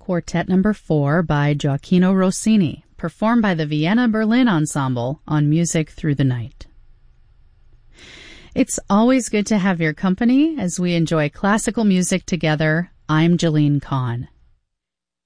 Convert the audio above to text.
Quartet Number 4 by Gioacchino Rossini, performed by the Vienna Berlin Ensemble on Music Through the Night. It's always good to have your company as we enjoy classical music together. I'm Jeline Kahn.